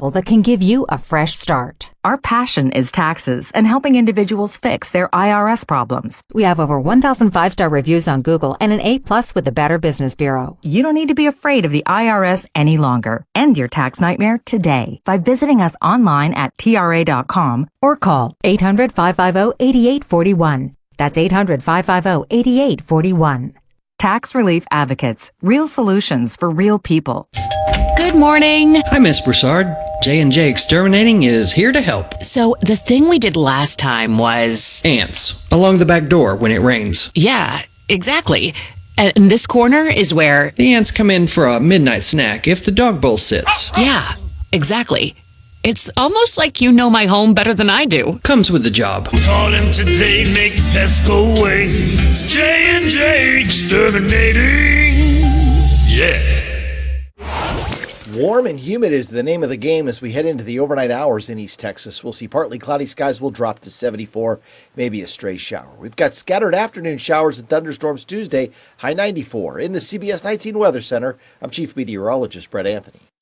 tool that can give you a fresh start. Our passion is taxes and helping individuals fix their IRS problems. We have over 1,000 5-star reviews on Google and an A+ with the Better Business Bureau. You don't need to be afraid of the IRS any longer. End your tax nightmare today by visiting us online at TRA.com or call 800-550-8841. That's 800-550-8841. Tax Relief Advocates. Real solutions for real people. Good morning. Hi, Miss Broussard. J&J Exterminating is here to help. So the thing we did last time was... Ants. Along the back door when it rains. Yeah, exactly. And this corner is where... The ants come in for a midnight snack if the dog bowl sits. Yeah, exactly. It's almost like you know my home better than I do. Comes with the job. Call him today, make pests go away. J&J Exterminating. Yeah. Warm and humid is the name of the game as we head into the overnight hours in East Texas. We'll see partly cloudy skies will drop to 74, maybe a stray shower. We've got scattered afternoon showers and thunderstorms Tuesday, high 94. In the CBS 19 Weather Center, I'm Chief Meteorologist Brett Anthony.